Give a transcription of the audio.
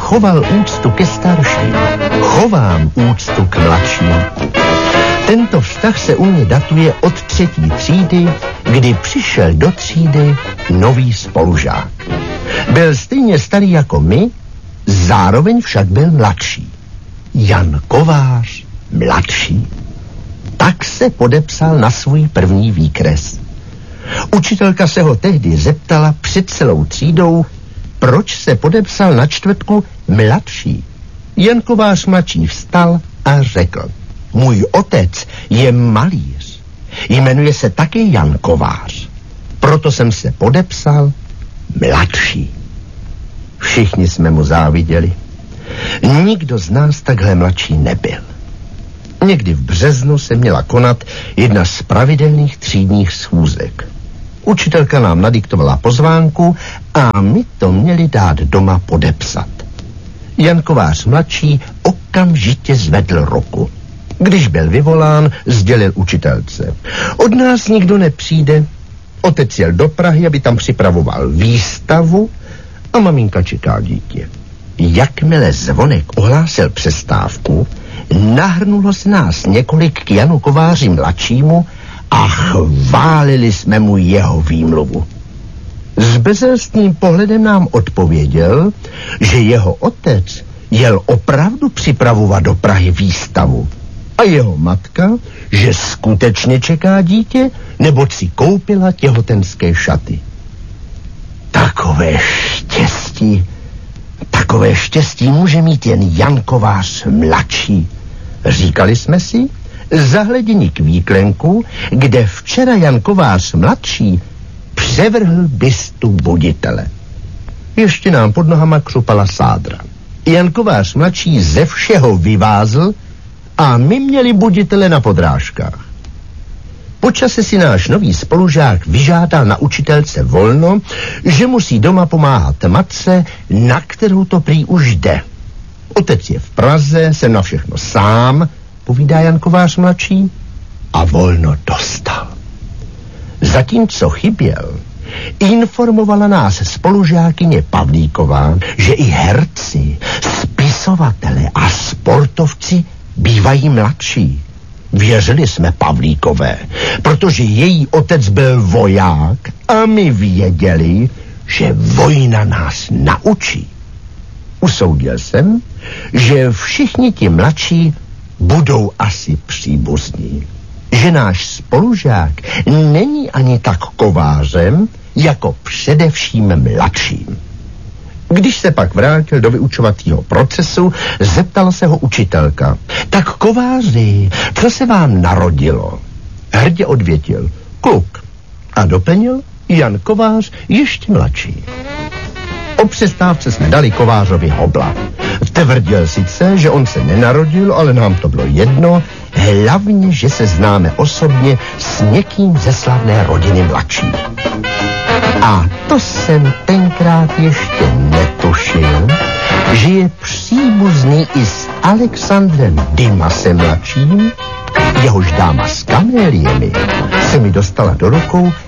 choval úctu ke starším. Chovám úctu k mladším. Tento vztah se u mě datuje od 3. třídy, kdy přišel do třídy nový spolužák. Byl stejně starý jako my, zároveň však byl mladší. Jan Kovář mladší. Tak se podepsal na svůj první výkres. Učitelka se ho tehdy zeptala před celou třídou, proč se podepsal na čtvrtku mladší. Jan Kovář mladší vstal a řekl: můj otec je malíř. Jmenuje se taky Jan Kovář. Proto jsem se podepsal mladší. Všichni jsme mu záviděli. Nikdo z nás takhle mladší nebyl. Někdy v březnu se měla konat jedna z pravidelných třídních schůzek. Učitelka nám nadiktovala pozvánku a my to měli dát doma podepsat. Jan Kovář mladší okamžitě zvedl ruku. Když byl vyvolán, sdělil učitelce: od nás nikdo nepřijde. Otec jel do Prahy, aby tam připravoval výstavu a maminka čeká dítě. Jakmile zvonek ohlásil přestávku, nahrnulo se nás několik k Janu Kováři mladšímu a chválili jsme mu jeho výmluvu. S bezelstným pohledem nám odpověděl, že jeho otec jel opravdu připravovat do Prahy výstavu a jeho matka, že skutečně čeká dítě, neboť si koupila těhotenské šaty. Takové štěstí může mít jen Jan Kovář mladší, říkali jsme si, zahleděni k výklenku, kde včera Jan Kovář mladší převrhl bystu buditele. Ještě nám pod nohama křupala sádra. Jan Kovář mladší ze všeho vyvázl a my měli buditele na podrážkách. Po čase si náš nový spolužák vyžádal na učitelce volno, že musí doma pomáhat matce, na kterou to prý už jde. Otec je v Praze, jsem na všechno sám, povídá Jan Kovář mladší, a volno dostal. Zatímco chyběl, informovala nás spolužákyně Pavlíková, že i herci, spisovatele a sportovci bývají mladší. Věřili jsme Pavlíkové, protože její otec byl voják a my věděli, že vojna nás naučí. Usoudil jsem, že všichni ti mladší budou asi příbuzní. Že náš spolužák není ani tak kovářem, jako především mladším. Když se pak vrátil do vyučovacího procesu, zeptala se ho učitelka: tak kováři, co se vám narodilo? Hrdě odvětil: kluk. A doplnil: Jan Kovář ještě mladší. O přestávce jsme dali Kovářovi hobla. Tvrdil sice, že on se nenarodil, ale nám to bylo jedno, hlavně, že se známe osobně s někým ze slavné rodiny mladší. A to jsem tenkrát ještě netušil, že je příbuzný i s Alexandrem Dimasem mladším, jehož dáma s kaméliemi se mi dostala do rukou